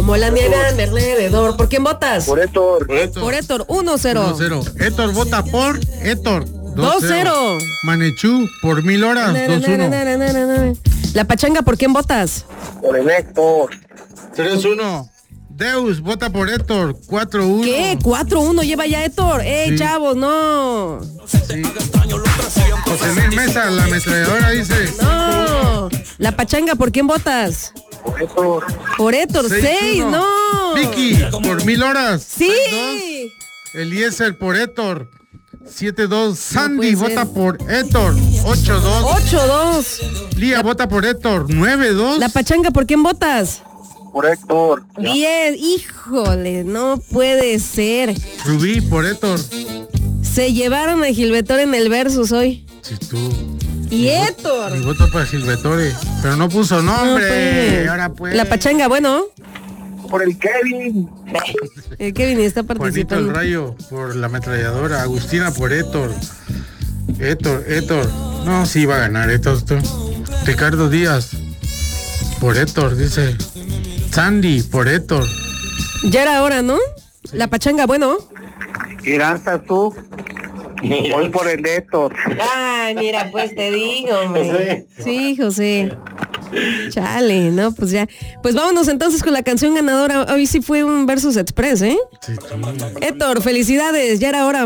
Como la nieve a mi alrededor. ¿Por quién votas? Por Héctor. Por Héctor, 1-0. 1-0. Héctor vota por Héctor. 2-0. Manechú por 1000 horas. 2-1. La pachanga, ¿por quién votas? Por el Héctor. 3-1. Deus vota por Héctor. 4-1. ¿Qué? 4-1 lleva ya Héctor. Sí. Chavos, no. Sí. José Luis Mesa, la ametralladora dice. No. La pachanga, ¿por quién votas? Por Héctor. Por Héctor, 6, no. Vicky por 1000 horas. Sí. 6-2. Eliezer por Héctor. 7-2. Sandy puede vota ser. por Héctor. 8-2. 8-2. Lía vota por Héctor. 9-2. La pachanga, ¿por quién votas? Por Héctor. 10. Híjole, no puede ser. Rubí por Héctor. Se llevaron a Gilbertore en el Versus hoy. Si tú. Y Héctor. Mi voto para Gilbertore. Pero no puso nombre. pues. Ahora pues. La pachanga, bueno. Por el Kevin. El Kevin está Juanito el participando. Rayo por la ametralladora. Agustina por Héctor. Héctor. No, sí va a ganar Héctor. Ricardo Díaz por Héctor, dice. Sandy por Héctor. Ya era hora, ¿no? La pachanga, bueno. Iranza tú. Voy por el Héctor. Ay, mira, pues te digo, hombre. Sí, José. Chale, no, pues ya. Pues vámonos entonces con la canción ganadora. Hoy sí fue un Versus Express, ¿eh? Sí, tú. Héctor, felicidades, ya era hora.